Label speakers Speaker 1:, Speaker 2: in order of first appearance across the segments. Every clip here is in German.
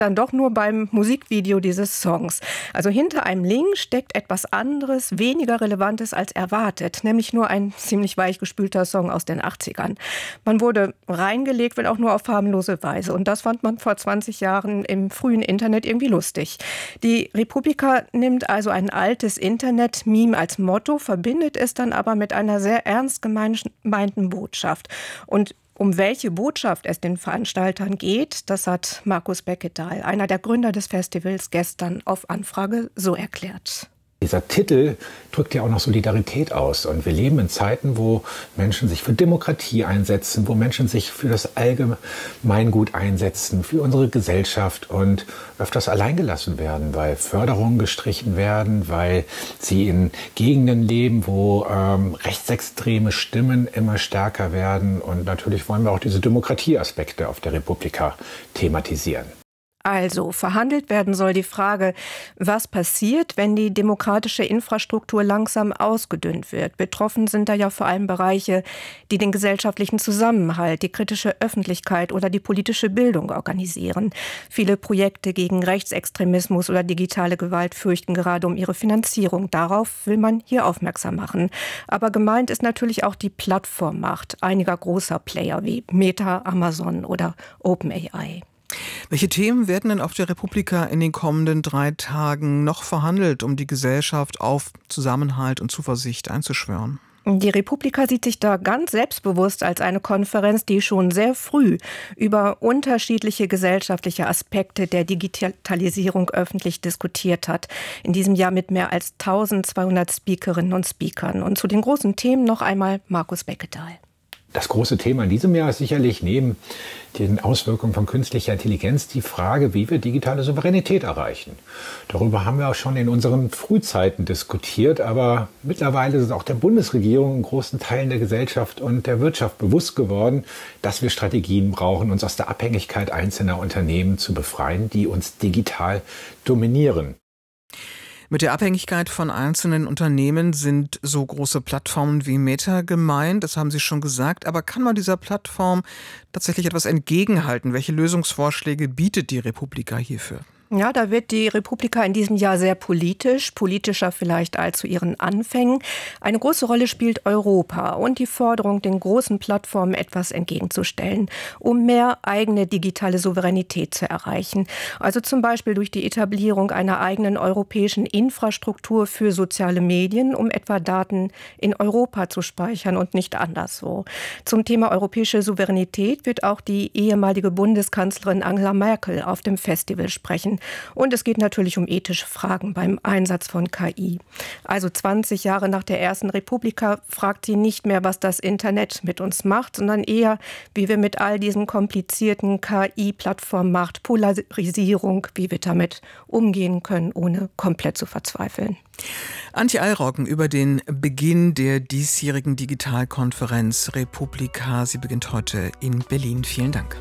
Speaker 1: dann doch nur beim Musikvideo dieses Songs. Also hinter einem Link steckt etwas anderes, weniger Relevantes als erwartet, nämlich nur ein ziemlich weichgespülter Song aus den 80ern. Man wurde reingelegt, wenn auch nur auf harmlose Weise. Und das fand man vor 20 Jahren im frühen Internet irgendwie lustig. Die Republika nimmt also ein altes Internet-Meme als Motto, verbindet es dann aber mit einer sehr ernst gemeinten Botschaft. Und um welche Botschaft es den Veranstaltern geht, das hat Markus Beckedahl, einer der Gründer des Festivals, gestern auf Anfrage so erklärt.
Speaker 2: Dieser Titel drückt ja auch noch Solidarität aus. Und wir leben in Zeiten, wo Menschen sich für Demokratie einsetzen, wo Menschen sich für das Allgemeingut einsetzen, für unsere Gesellschaft und öfters alleingelassen werden, weil Förderungen gestrichen werden, weil sie in Gegenden leben, wo rechtsextreme Stimmen immer stärker werden. Und natürlich wollen wir auch diese Demokratieaspekte auf der Republika thematisieren.
Speaker 1: Also verhandelt werden soll die Frage, was passiert, wenn die demokratische Infrastruktur langsam ausgedünnt wird. Betroffen sind da ja vor allem Bereiche, die den gesellschaftlichen Zusammenhalt, die kritische Öffentlichkeit oder die politische Bildung organisieren. Viele Projekte gegen Rechtsextremismus oder digitale Gewalt fürchten gerade um ihre Finanzierung. Darauf will man hier aufmerksam machen. Aber gemeint ist natürlich auch die Plattformmacht einiger großer Player wie Meta, Amazon oder OpenAI.
Speaker 3: Welche Themen werden denn auf der Republika in den kommenden 3 Tagen noch verhandelt, um die Gesellschaft auf Zusammenhalt und Zuversicht einzuschwören?
Speaker 1: Die Republika sieht sich da ganz selbstbewusst als eine Konferenz, die schon sehr früh über unterschiedliche gesellschaftliche Aspekte der Digitalisierung öffentlich diskutiert hat. In diesem Jahr mit mehr als 1200 Speakerinnen und Speakern. Und zu den großen Themen noch einmal Markus Beckedahl.
Speaker 2: Das große Thema in diesem Jahr ist sicherlich neben den Auswirkungen von künstlicher Intelligenz die Frage, wie wir digitale Souveränität erreichen. Darüber haben wir auch schon in unseren Frühzeiten diskutiert, aber mittlerweile ist es auch der Bundesregierung in großen Teilen der Gesellschaft und der Wirtschaft bewusst geworden, dass wir Strategien brauchen, uns aus der Abhängigkeit einzelner Unternehmen zu befreien, die uns digital dominieren.
Speaker 3: Mit der Abhängigkeit von einzelnen Unternehmen sind so große Plattformen wie Meta gemeint, das haben Sie schon gesagt. Aber kann man dieser Plattform tatsächlich etwas entgegenhalten? Welche Lösungsvorschläge bietet die Republika hierfür?
Speaker 1: Ja, da wird die Republika in diesem Jahr sehr politisch, politischer vielleicht als zu ihren Anfängen. Eine große Rolle spielt Europa und die Forderung, den großen Plattformen etwas entgegenzustellen, um mehr eigene digitale Souveränität zu erreichen. Also zum Beispiel durch die Etablierung einer eigenen europäischen Infrastruktur für soziale Medien, um etwa Daten in Europa zu speichern und nicht anderswo. Zum Thema europäische Souveränität wird auch die ehemalige Bundeskanzlerin Angela Merkel auf dem Festival sprechen. Und es geht natürlich um ethische Fragen beim Einsatz von KI. Also 20 Jahre nach der ersten Republika fragt sie nicht mehr, was das Internet mit uns macht, sondern eher, wie wir mit all diesen komplizierten KI-Plattformen macht, Polarisierung, wie wir damit umgehen können, ohne komplett zu verzweifeln.
Speaker 3: Antje Alroggen über den Beginn der diesjährigen Digitalkonferenz Republika. Sie beginnt heute in Berlin. Vielen Dank.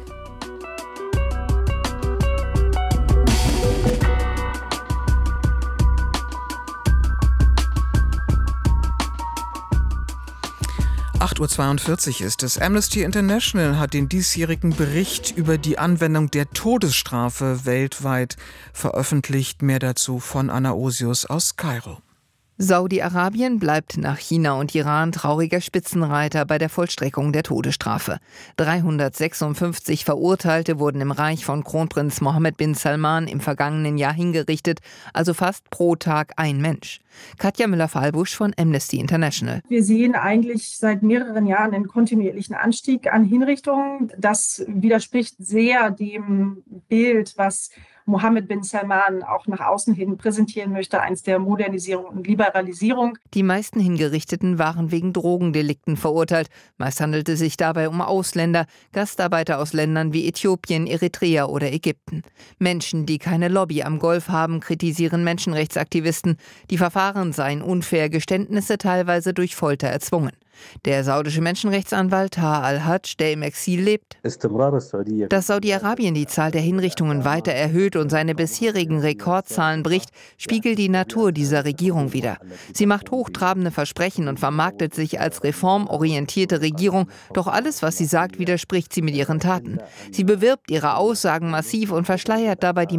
Speaker 3: Uhr 42 ist es. Amnesty International hat den diesjährigen Bericht über die Anwendung der Todesstrafe weltweit veröffentlicht. Mehr dazu von Anna Osius aus Kairo.
Speaker 4: Saudi-Arabien bleibt nach China und Iran trauriger Spitzenreiter bei der Vollstreckung der Todesstrafe. 356 Verurteilte wurden im Reich von Kronprinz Mohammed bin Salman im vergangenen Jahr hingerichtet, also fast pro Tag ein Mensch. Katja Müller-Fahlbusch von Amnesty International.
Speaker 5: Wir sehen eigentlich seit mehreren Jahren einen kontinuierlichen Anstieg an Hinrichtungen. Das widerspricht sehr dem Bild, was Mohammed bin Salman auch nach außen hin präsentieren möchte, eins der Modernisierung und Liberalisierung.
Speaker 4: Die meisten Hingerichteten waren wegen Drogendelikten verurteilt. Meist handelte es sich dabei um Ausländer, Gastarbeiter aus Ländern wie Äthiopien, Eritrea oder Ägypten. Menschen, die keine Lobby am Golf haben, kritisieren Menschenrechtsaktivisten. Die Verfahren seien unfair, Geständnisse teilweise durch Folter erzwungen. Der saudische Menschenrechtsanwalt Taha al-Hajj, der im Exil lebt, dass Saudi-Arabien die Zahl der Hinrichtungen weiter erhöht und seine bisherigen Rekordzahlen bricht, spiegelt die Natur dieser Regierung wider. Sie macht hochtrabende Versprechen und vermarktet sich als reformorientierte Regierung, doch alles, was sie sagt, widerspricht sie mit ihren Taten. Sie bewirbt ihre Aussagen massiv und verschleiert dabei die